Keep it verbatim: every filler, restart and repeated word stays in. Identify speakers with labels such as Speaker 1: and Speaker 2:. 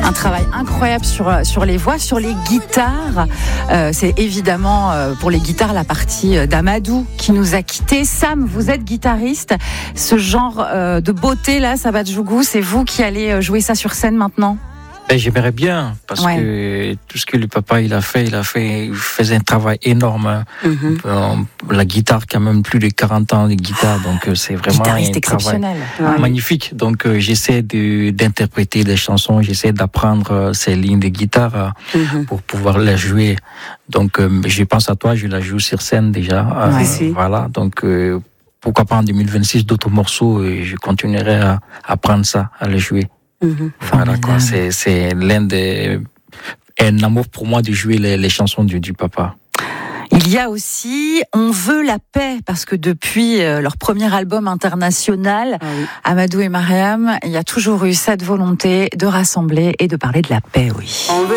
Speaker 1: Un travail incroyable sur, sur les voix, sur les guitares. Euh, c'est évidemment euh, pour les guitares la partie d'Amadou qui nous a quittés. Sam, vous êtes guitariste. Ce genre euh, de beauté là, Sabat-Jougou, c'est vous qui allez jouer ça sur scène maintenant?
Speaker 2: Ben, j'aimerais bien, parce ouais. que tout ce que le papa il a fait, il a fait, il faisait un travail énorme. Mm-hmm. Euh, la guitare, quand même plus de quarante ans de guitare, donc c'est vraiment
Speaker 1: guitariste
Speaker 2: un
Speaker 1: exceptionnel,
Speaker 2: travail ouais. magnifique. Donc euh, j'essaie de, d'interpréter les chansons, j'essaie d'apprendre euh, ces lignes de guitare euh, mm-hmm. pour pouvoir les jouer. Donc euh, je pense à toi, je la joue sur scène déjà. Euh,
Speaker 1: ouais.
Speaker 2: Voilà, donc euh, pourquoi pas en deux mille vingt-six d'autres morceaux, et je continuerai à apprendre ça, à les jouer.
Speaker 1: Mmh.
Speaker 2: Voilà quoi, c'est, c'est l'un des un amour pour moi de jouer les, les chansons du, du papa.
Speaker 1: Il y a aussi On veut la paix, parce que depuis leur premier album international, ah oui. Amadou et Mariam, il y a toujours eu cette volonté de rassembler et de parler de la paix, oui.